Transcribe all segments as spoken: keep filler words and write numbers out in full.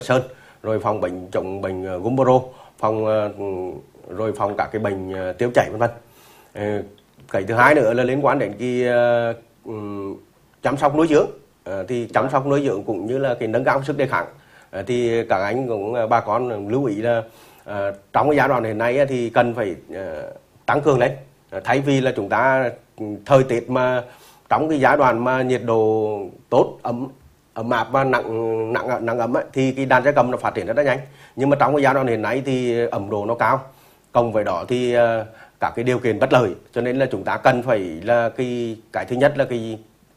sơn, rồi phòng bệnh chống bệnh Gumboro, phòng rồi phòng các cái bệnh tiêu chảy vân vân. Cái thứ hai nữa là liên quan đến cái uh, chăm sóc nuôi dưỡng. Uh, thì chăm sóc nuôi dưỡng cũng như là cái nâng cao sức đề kháng. Uh, thì các anh cũng uh, bà con lưu ý là uh, trong cái giai đoạn hiện nay uh, thì cần phải uh, tăng cường lên. Uh, thay vì là chúng ta thời tiết mà trong cái giai đoạn mà nhiệt độ tốt, ấm ấm áp và nặng nặng nặng ấm ấy, thì cái đàn gia cầm nó phát triển rất là nhanh. Nhưng mà trong cái giai đoạn hiện nay thì ẩm độ nó cao, cộng với đó thì uh, các cái điều kiện bất lợi, cho nên là chúng ta cần phải là cái cái thứ nhất là cái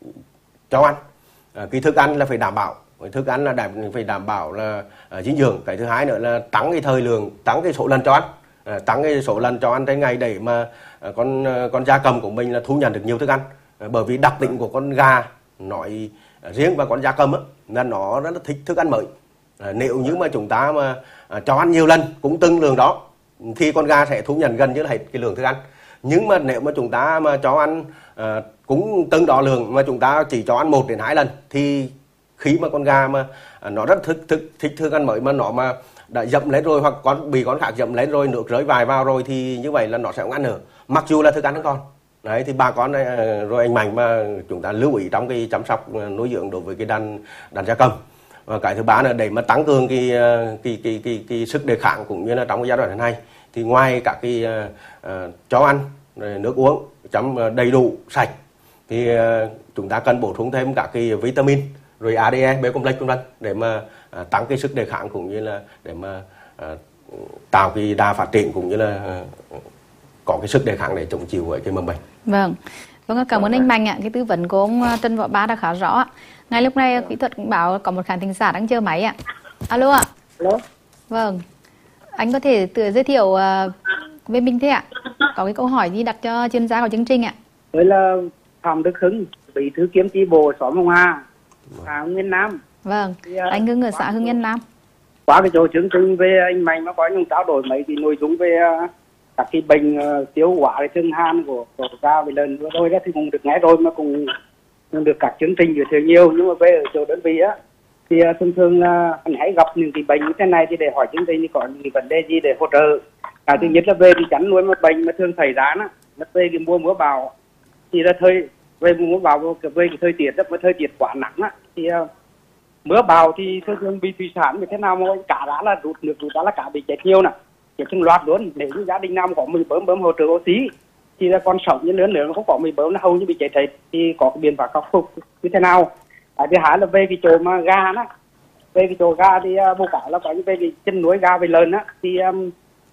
cho ăn, à, cái thức ăn là phải đảm bảo, cái thức ăn là đảm, phải đảm bảo là uh, dinh dưỡng. Cái thứ hai nữa là tăng cái thời lượng, tăng cái số lần cho ăn, à, tăng cái số lần cho ăn trên ngày để mà uh, con uh, con gia cầm của mình là thu nhận được nhiều thức ăn. À, bởi vì đặc định của con gà nói riêng và con gia cầm á, là nó rất là thích thức ăn mới. À, nếu như mà chúng ta mà uh, cho ăn nhiều lần cũng từng lượng đó thì con gà sẽ thu nhận gần như là hết cái lượng thức ăn. Nhưng mà nếu mà chúng ta mà cho ăn uh, cũng từng đó lượng mà chúng ta chỉ cho ăn một đến hai lần thì khi mà con gà mà uh, nó rất thích thích thích thức ăn mới mà nó mà đã dậm lên rồi, hoặc con bị con khác dậm lên rồi, nước rơi vài vào rồi, thì như vậy là nó sẽ không ăn nữa, mặc dù là thức ăn vẫn còn. Đấy thì bà con uh, rồi anh Mạnh mà chúng ta lưu ý trong cái chăm sóc uh, nuôi dưỡng đối với cái đàn đàn gia cầm. Và cái thứ ba là để mà tăng cường cái cái cái cái, cái sức đề kháng cũng như là trong cái giai đoạn hiện nay thì ngoài các cái uh, uh, cho ăn, nước uống chấm đầy đủ sạch thì uh, chúng ta cần bổ sung thêm các cái vitamin rồi a đê e, B complex vân vân để mà uh, tăng cái sức đề kháng cũng như là để mà uh, tạo cái đà phát triển cũng như là uh, có cái sức đề kháng để chống chịu với cái mầm bệnh. Vâng. Vâng, cảm ơn anh Mạnh ạ. Cái tư vấn của ông Trần Võ Ba đã khá rõ. Ngay lúc này kỹ thuật cũng bảo có một khán thính giả đang chờ máy ạ. Alo ạ. Alo. Vâng. Anh có thể tự giới thiệu uh, về mình thế ạ? Có cái câu hỏi gì đặt cho chuyên gia của chương trình ạ? Tôi là Phạm Đức Hưng, bí thư kiêm chi bộ xóm Hồng Hà, xã Hưng Yên Nam. Vâng. Thì, uh, anh Hưng ở xã Hưng Yên Nam. Qua cái chỗ chương trình về anh Mạnh nó có những trao đổi mấy cái nội dung về uh, các cái bệnh uh, tiêu hóa, cái thương han của của gà với lợn vừa rồi đó thì cũng được nghe rồi, mà cũng, cũng được các chương trình giới thiệu nhiều. Nhưng mà về ở chỗ đơn vị á thì uh, thường thường là uh, anh hãy gặp những cái bệnh như thế này thì để hỏi chương trình thì có những cái vấn đề gì để hỗ trợ. À, thứ nhất là về cái chăn nuôi mà bệnh mà thường xảy ra đó, là về cái mùa mưa bão thì là thời về mùa mưa bão về cái thời tiết đó, mà thời tiết quá nắng á thì uh, mưa bão thì thường thường bị thủy sản như thế nào mà cả đã là rút nước rút đã là cả bị chết nhiều nè, chết từng loạt luôn. Nếu như gia đình nào có mì bơm bơm hỗ trợ oxy thì là con sống như lớn lớn không có mì bơm nó hầu như bị chết hết, thì có cái biện pháp khắc phục như thế nào. À, thứ hai là về cái chỗ mà gà đó, về cái chỗ gà thì uh, bố cáo là có như về cái chân nuôi gà về lợn á thì um,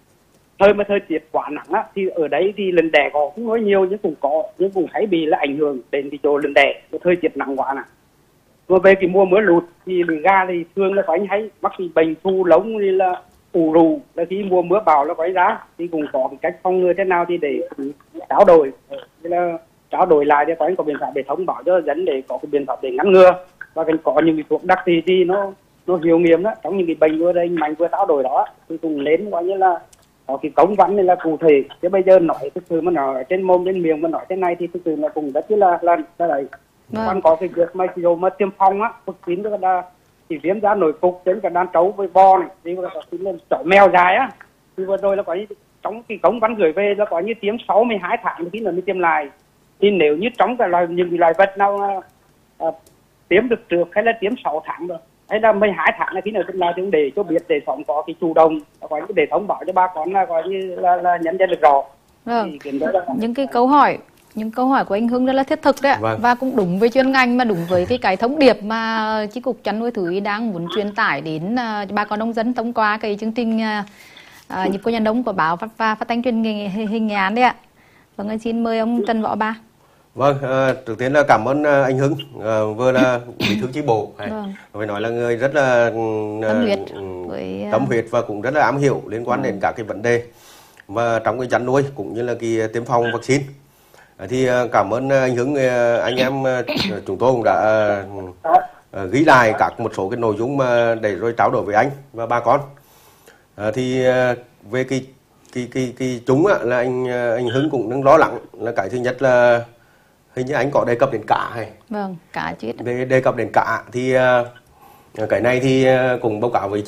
thời mà thời tiết quá nắng á thì ở đấy thì lần đẻ có cũng nói nhiều nhưng cũng có nhưng cũng thấy bị là ảnh hưởng đến cái chỗ lần đẻ cái thời tiết nắng quá nè. Mà về cái mùa mưa lụt thì lưỡi gà thì thường là có anh thấy mắc bị bệnh thu lông như là ù rù, là khi mùa mưa bão nó có ra thì cũng có cái cách phòng ngừa thế nào thì để trao đổi là trao đổi lại để có anh có biện pháp để thông báo cho dân để có cái biện pháp để ngăn ngừa, và cần có những cái thuốc đặc trị thì nó nó hiệu nghiệm đó trong những cái bệnh vừa đây Mạnh vừa trao đổi đó thì cũng lên coi như là có cái công văn này là cụ thể. Chứ bây giờ nói thực sự mà nói trên mồm trên miệng mà nói thế này thì thực sự là cũng rất là là là đấy. Vâng. Còn có cái việc mà dù mà tiêm phòng á, vaccine đó là chỉ viêm da nổi cục trên cả đàn trâu với bò này, thì là chó mèo dài á, thì vừa rồi là có như trong cái công văn gửi về là có như tiêm sáu mươi hai tháng thì nó mới tiêm lại. Thì nếu như trong cái loài những loài vật nào à, tiêm được trước hay là tiêm sáu tháng rồi hay là mười hai tháng là khi nào tiêm lại thì để cho biết để sống có cái chủ động, có những để thông báo cho bà con là coi như là, là nhân dân được rõ. Vâng. Những cái câu hỏi những câu hỏi của anh Hưng rất là thiết thực đấy ạ. Vâng. Và cũng đúng với chuyên ngành, mà đúng với cái cái thông điệp mà chi cục chăn nuôi thú y đang muốn truyền tải đến uh, bà con nông dân thông qua cái chương trình uh, uh, nhịp của nhà nông của báo và phát, phát thanh truyền hình, hình nghệ án đấy ạ. Vâng, xin mời ông Trần Võ Ba. Vâng, uh, trước tiên là cảm ơn uh, anh Hưng, uh, vừa là bí thư chi bộ, vâng. Phải nói là người rất là uh, tâm huyết, với, uh... tâm huyết và cũng rất là am hiểu liên quan vâng. đến các cái vấn đề và trong cái chăn nuôi cũng như là cái tiêm phòng vaccine. Thì cảm ơn anh Hưng, anh em chúng tôi cũng đã ghi lại các một số cái nội dung mà để rồi trao đổi với anh và bà con. Thì về cái cái cái cái chúng là anh anh Hưng cũng đang lo lắng là cái thứ nhất là hình như anh có đề cập đến cả hay. Vâng, cả chết. Đề, đề cập đến cả thì cái này thì cũng báo cáo với